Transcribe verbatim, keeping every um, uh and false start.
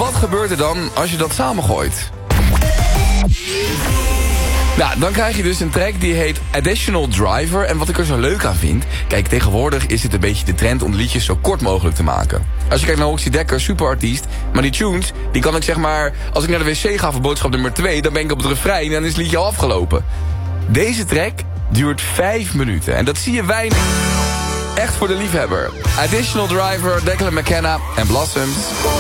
wat gebeurt er dan als je dat samengooit? Nou, dan krijg je dus een track die heet Additional Driver. En wat ik er zo leuk aan vind... Kijk, tegenwoordig is het een beetje de trend om liedjes zo kort mogelijk te maken. Als je kijkt naar Hoxie Dekker, superartiest. Maar die tunes, die kan ik zeg maar... Als ik naar de wc ga voor boodschap nummer twee... dan ben ik op het refrein en dan is het liedje al afgelopen. Deze track duurt vijf minuten. En dat zie je weinig. Echt voor de liefhebber. Additional Driver, Declan McKenna en Blossoms.